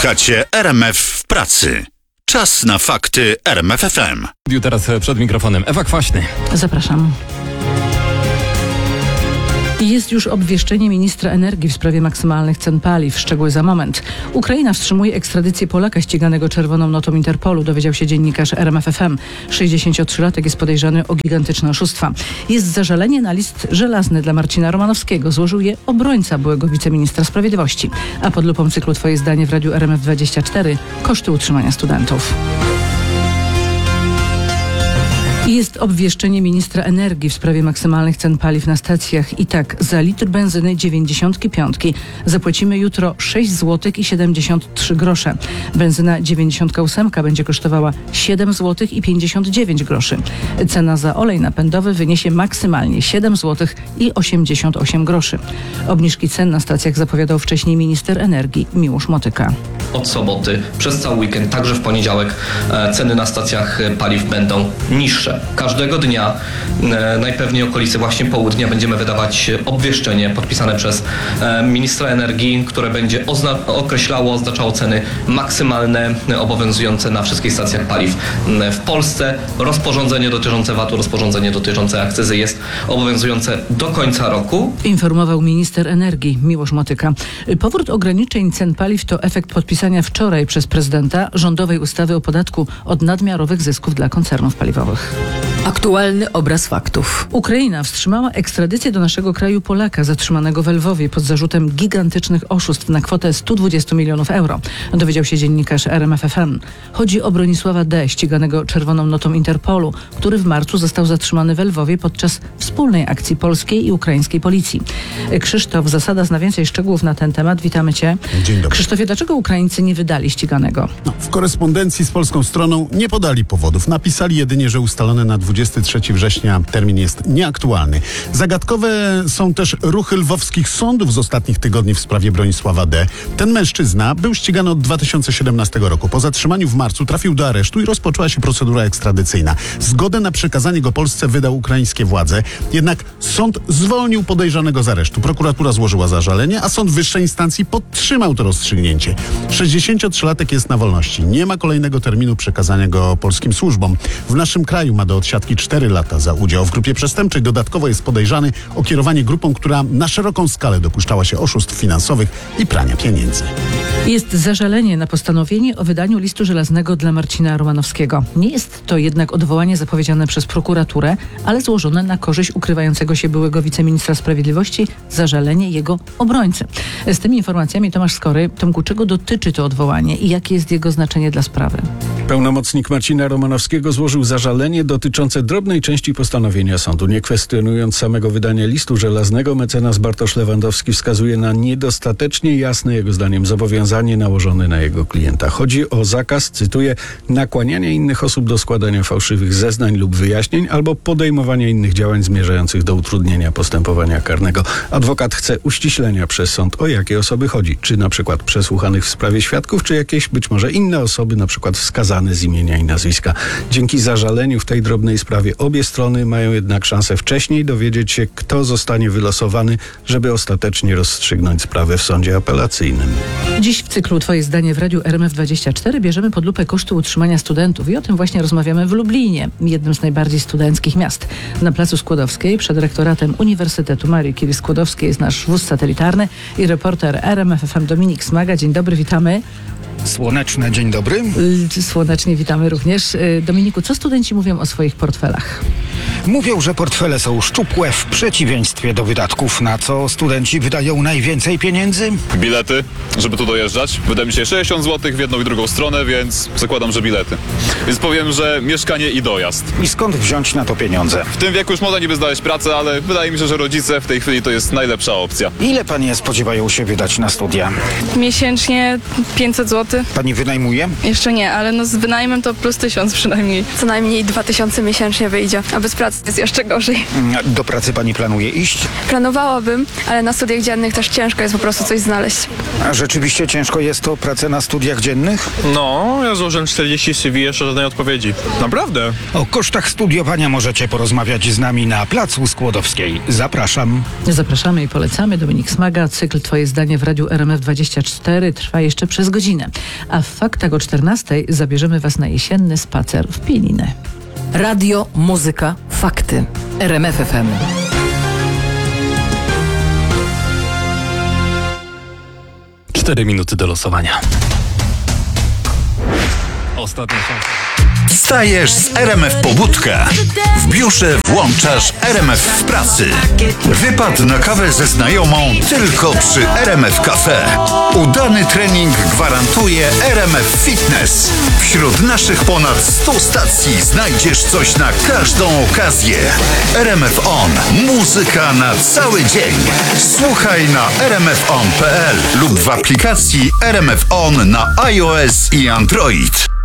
Słuchacie RMF w pracy. Czas na fakty RMF FM. Teraz przed mikrofonem Ewa Kwaśny. Zapraszam. Jest już obwieszczenie ministra energii w sprawie maksymalnych cen paliw. Szczegóły za moment. Ukraina wstrzymuje ekstradycję Polaka ściganego czerwoną notą Interpolu, dowiedział się dziennikarz RMF FM. 63-latek jest podejrzany o gigantyczne oszustwa. Jest zażalenie na list żelazny dla Marcina Romanowskiego. Złożył je obrońca byłego wiceministra sprawiedliwości. A pod lupą cyklu Twoje zdanie w radiu RMF24 koszty utrzymania studentów. Jest obwieszczenie ministra energii w sprawie maksymalnych cen paliw na stacjach. I tak, za litr benzyny 95 zapłacimy jutro 6 zł i 73 grosze. Benzyna 98 będzie kosztowała 7 zł i 59 groszy. Cena za olej napędowy wyniesie maksymalnie 7 zł i 88 groszy. Obniżki cen na stacjach zapowiadał wcześniej minister energii Miłosz Motyka. Od soboty przez cały weekend, także w poniedziałek ceny na stacjach paliw będą niższe. Każdego dnia, najpewniej okolicy właśnie południa, będziemy wydawać obwieszczenie podpisane przez ministra energii, które będzie oznaczało ceny maksymalne obowiązujące na wszystkich stacjach paliw w Polsce. Rozporządzenie dotyczące VAT-u, rozporządzenie dotyczące akcyzy jest obowiązujące do końca roku. Informował minister energii Miłosz Motyka. Powód ograniczeń cen paliw to efekt podpisania wczoraj przez prezydenta rządowej ustawy o podatku od nadmiarowych zysków dla koncernów paliwowych. Aktualny obraz faktów. Ukraina wstrzymała ekstradycję do naszego kraju Polaka zatrzymanego w Lwowie pod zarzutem gigantycznych oszustw na kwotę 120 milionów euro. Dowiedział się dziennikarz RMF FM. Chodzi o Bronisława D., ściganego czerwoną notą Interpolu, który w marcu został zatrzymany w Lwowie podczas wspólnej akcji polskiej i ukraińskiej policji. Krzysztof Zasada zna więcej szczegółów na ten temat. Witamy Cię. Dzień dobry. Krzysztofie, dlaczego Ukraińcy nie wydali ściganego? W korespondencji z polską stroną nie podali powodów. Napisali jedynie, że ustalony na 23 września termin jest nieaktualny. Zagadkowe są też ruchy lwowskich sądów z ostatnich tygodni w sprawie Bronisława D. Ten mężczyzna był ścigany od 2017 roku. Po zatrzymaniu w marcu trafił do aresztu i rozpoczęła się procedura ekstradycyjna. Zgodę na przekazanie go Polsce wydał ukraińskie władze. Jednak sąd zwolnił podejrzanego z aresztu. Prokuratura złożyła zażalenie, a sąd wyższej instancji podtrzymał to rozstrzygnięcie. 63-latek jest na wolności. Nie ma kolejnego terminu przekazania go polskim służbom. W naszym kraju ma do odsiadki 4 lata za udział w grupie przestępczej. Dodatkowo jest podejrzany o kierowanie grupą, która na szeroką skalę dopuszczała się oszustw finansowych i prania pieniędzy. Jest zażalenie na postanowienie o wydaniu listu żelaznego dla Marcina Romanowskiego. Nie jest to jednak odwołanie zapowiedziane przez prokuraturę, ale złożone na korzyść ukrywającego się byłego wiceministra sprawiedliwości zażalenie jego obrońcy. Z tymi informacjami Tomasz Skory. Tomku, czego dotyczy to odwołanie i jakie jest jego znaczenie dla sprawy? Pełnomocnik Marcina Romanowskiego złożył zażalenie dotyczące drobnej części postanowienia sądu. Nie kwestionując samego wydania listu żelaznego, mecenas Bartosz Lewandowski wskazuje na niedostatecznie jasne, jego zdaniem, zobowiązanie nałożone na jego klienta. Chodzi o zakaz, cytuję, nakłaniania innych osób do składania fałszywych zeznań lub wyjaśnień albo podejmowania innych działań zmierzających do utrudnienia postępowania karnego. Adwokat chce uściślenia przez sąd, o jakie osoby chodzi. Czy na przykład przesłuchanych w sprawie świadków, czy jakieś być może inne osoby, na przykład wskazane z imienia i nazwiska. Dzięki zażaleniu w tej drobnej sprawie obie strony mają jednak szansę wcześniej dowiedzieć się, kto zostanie wylosowany, żeby ostatecznie rozstrzygnąć sprawę w sądzie apelacyjnym. Dziś w cyklu Twoje zdanie w radiu RMF24 bierzemy pod lupę koszty utrzymania studentów i o tym właśnie rozmawiamy w Lublinie, jednym z najbardziej studenckich miast. Na Placu Skłodowskiej przed rektoratem Uniwersytetu Marii Curie-Skłodowskiej jest nasz wóz satelitarny i reporter RMF FM Dominik Smaga. Dzień dobry, witamy. Słoneczne, dzień dobry. Słonecznie witamy również. Dominiku, co studenci mówią o swoich portfelach? Mówią, że portfele są szczupłe w przeciwieństwie do wydatków. Na co studenci wydają najwięcej pieniędzy? Bilety, żeby tu dojeżdżać. Wyda mi się 60 zł w jedną i drugą stronę, więc zakładam, że bilety. Więc powiem, że mieszkanie i dojazd. I skąd wziąć na to pieniądze? W tym wieku już można niby znaleźć pracę, ale wydaje mi się, że rodzice w tej chwili to jest najlepsza opcja. Ile panie spodziewają się wydać na studia? Miesięcznie 500 zł. Pani wynajmuje? Jeszcze nie, ale no z wynajmem to plus 1000 przynajmniej. Co najmniej 2000 miesięcznie wyjdzie, a bez bez pracy jest jeszcze gorzej. Do pracy pani planuje iść? Planowałabym, ale na studiach dziennych też ciężko jest po prostu coś znaleźć. A rzeczywiście ciężko jest to pracę na studiach dziennych? No, ja złożyłem 40 CV, jeszcze żadnej odpowiedzi. Naprawdę? O kosztach studiowania możecie porozmawiać z nami na Placu Skłodowskiej. Zapraszam. Zapraszamy i polecamy. Dominik Smaga. Cykl Twoje zdanie w Radiu RMF24 trwa jeszcze przez godzinę. A w faktach o 14 zabierzemy Was na jesienny spacer w Pieliny. Radio, muzyka, fakty. RMF FM. Cztery minuty do losowania. Ostatnia szansa. Wstajesz z RMF Pobudka. W biurze włączasz RMF w pracy. Wypad na kawę ze znajomą tylko przy RMF Cafe. Udany trening gwarantuje RMF Fitness. Wśród naszych ponad 100 stacji znajdziesz coś na każdą okazję. RMF On. Muzyka na cały dzień. Słuchaj na rmfon.pl lub w aplikacji RMF On na iOS i Android.